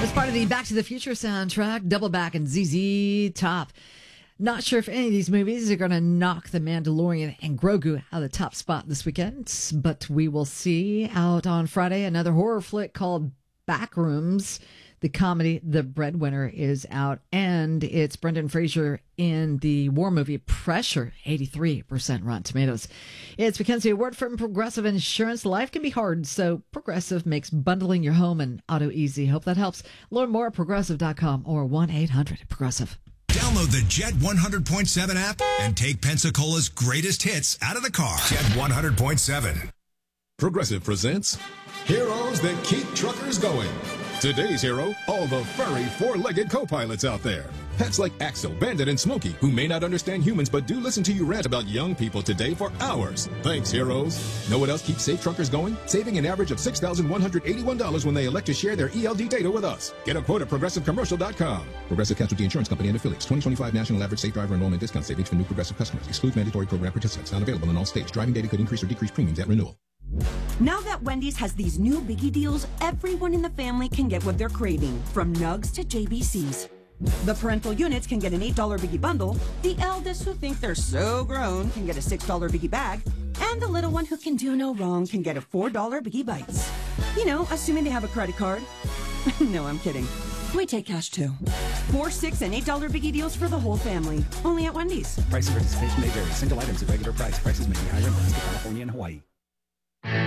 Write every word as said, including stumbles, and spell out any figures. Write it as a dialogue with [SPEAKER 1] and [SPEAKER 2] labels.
[SPEAKER 1] As part of the Back to the Future soundtrack, Double Back and Z Z Top. Not sure if any of these movies are going to knock The Mandalorian and Grogu out of the top spot this weekend, but we will see. Out on Friday, another horror flick called Backrooms. The comedy The Breadwinner is out, and it's Brendan Fraser in the war movie Pressure, eighty-three percent Rotten Tomatoes. It's Mackenzie Award from Progressive Insurance. Life can be hard, so Progressive makes bundling your home and auto easy. Hope that helps. Learn more at progressive dot com or one eight hundred progressive.
[SPEAKER 2] Download the Jet one hundred point seven app and take Pensacola's greatest hits out of the car. Jet one hundred point seven.
[SPEAKER 3] Progressive presents Heroes That Keep Truckers Going. Today's hero, all the furry four-legged co-pilots out there. Pets like Axel, Bandit, and Smokey, who may not understand humans but do listen to you rant about young people today for hours. Thanks, heroes. Know what else keeps safe truckers going? Saving an average of six thousand one hundred eighty-one dollars when they elect to share their E L D data with us. Get a quote at progressive commercial dot com. Progressive Casualty Insurance Company and Affiliates. twenty twenty-five National Average Safe Driver Enrollment Discount Savings for new Progressive customers. Excludes mandatory program participants. Not available in all states. Driving data could increase or decrease premiums at renewal.
[SPEAKER 4] Now that Wendy's has these new biggie deals, everyone in the family can get what they're craving, from nugs to J B Cs. The parental units can get an eight dollar biggie bundle, the eldest who think they're so grown can get a six dollar biggie bag, and the little one who can do no wrong can get a four dollar biggie bites. You know, assuming they have a credit card. No, I'm kidding. We take cash too. Four, six, and eight dollar biggie deals for the whole family. Only at Wendy's.
[SPEAKER 5] Price and participation may vary. Single items at regular price. Prices may be higher in Alaska, California, and Hawaii.